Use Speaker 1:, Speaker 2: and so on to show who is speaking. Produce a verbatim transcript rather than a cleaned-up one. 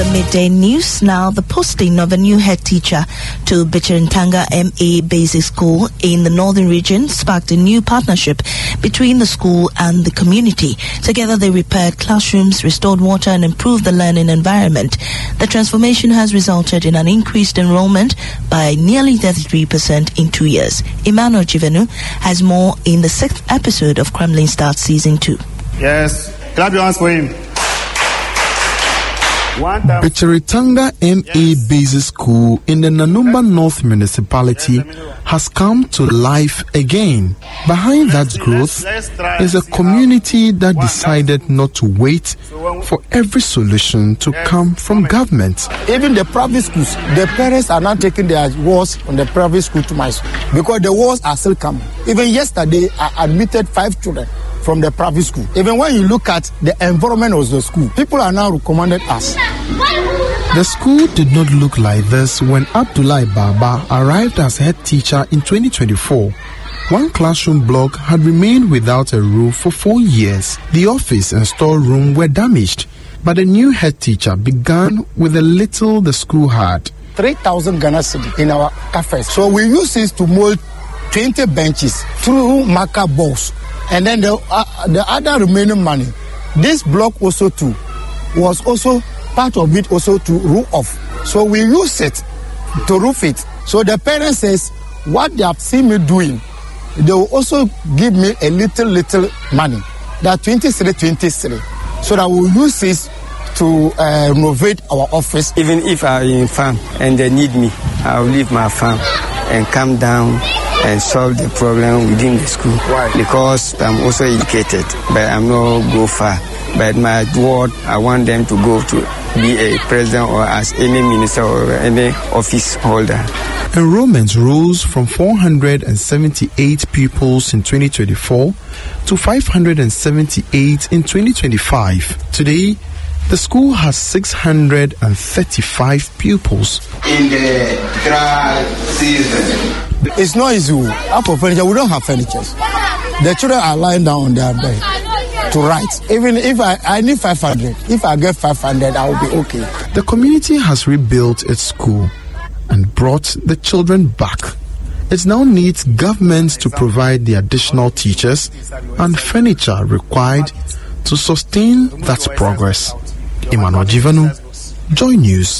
Speaker 1: the midday news. Now, the posting of a new head teacher to Bichirintanga M A Basic School in the northern region sparked a new partnership between the school and the community. Together, they repaired classrooms, restored water, and improved the learning environment. The transformation has resulted in an increased enrollment by nearly thirty-three percent in two years. Emmanuel Jivenu has more in the sixth episode of Kremlin Start Season two.
Speaker 2: Yes, clap your hands for him.
Speaker 3: Bichirintanga M A Basic School in the Nanumba North Municipality has come to life again. Behind that growth is a community that decided not to wait for every solution to come from government.
Speaker 4: Even the private schools, the parents are not taking their walls on the private school to my school because the walls are still coming. Even yesterday, I admitted five children from the private school. Even when you look at the environment of the school, people are now recommended us.
Speaker 3: The school did not look like this when Abdullah Baba arrived as head teacher in twenty twenty-four. One classroom block had remained without a roof for four years. The office and storeroom were damaged, but the new head teacher began with the little the school had.
Speaker 4: three thousand Ghana cedi in our cafes. So we use this to mold twenty benches through marker balls. And then the uh, the other remaining money, this block also too, was also part of it also to roof off. So we use it to roof it. So the parents says, what they have seen me doing, they will also give me a little, little money. That twenty-three, twenty-three. So that we'll use this to uh, renovate our office.
Speaker 5: Even if I'm in farm and they need me, I'll leave my farm and come down and solve the problem within the school.
Speaker 4: Why?
Speaker 5: Because I'm also educated, but I'm not go far. But my ward, I want them to go to be a president or as any minister or any office holder.
Speaker 3: Enrollment rose from four hundred seventy-eight pupils in twenty twenty-four to five hundred seventy-eight in twenty twenty-five. Today, the school has six hundred thirty-five pupils.
Speaker 2: In the dry season,
Speaker 4: it's not easy. After furniture, we don't have furniture. The children are lying down on their bed to write. Even if I, I need five hundred, if I get five hundred, I will be okay.
Speaker 3: The community has rebuilt its school and brought the children back. It now needs government to provide the additional teachers and furniture required to sustain that progress. Emmanuel Jivenu, Joy News.